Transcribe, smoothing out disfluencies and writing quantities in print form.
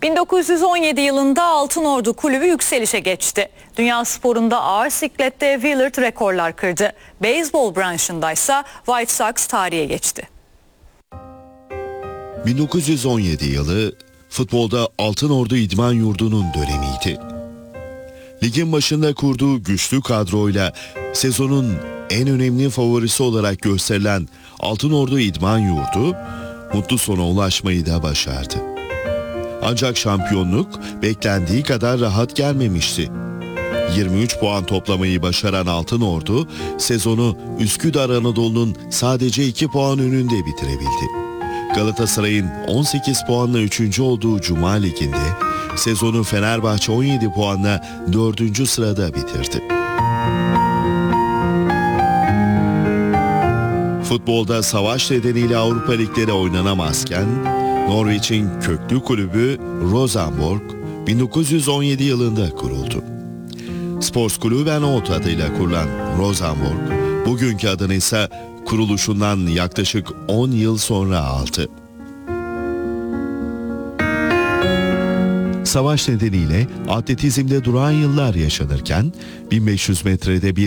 1917 yılında Altınordu Kulübü yükselişe geçti. Dünya sporunda ağır siklette Willard rekorlar kırdı. Beyzbol branşındaysa White Sox tarihe geçti. 1917 yılı futbolda Altınordu İdman Yurdu'nun dönemiydi. Ligin başında kurduğu güçlü kadroyla sezonun en önemli favorisi olarak gösterilen Altınordu İdman Yurdu mutlu sona ulaşmayı da başardı. Ancak şampiyonluk beklendiği kadar rahat gelmemişti. 23 puan toplamayı başaran Altınordu sezonu Üsküdar Anadolu'nun sadece 2 puan önünde bitirebildi. Galatasaray'ın 18 puanla 3. olduğu Cuma Ligi'nde sezonu Fenerbahçe 17 puanla 4. sırada bitirdi. Futbolda savaş nedeniyle Avrupa Ligleri oynanamazken Norveç'in köklü kulübü Rosenborg 1917 yılında kuruldu. Sportsklubben Odd adıyla kurulan Rosenborg bugünkü adını ise kuruluşundan yaklaşık 10 yıl sonra aldı. Savaş nedeniyle atletizmde duran yıllar yaşanırken 1500 metrede bir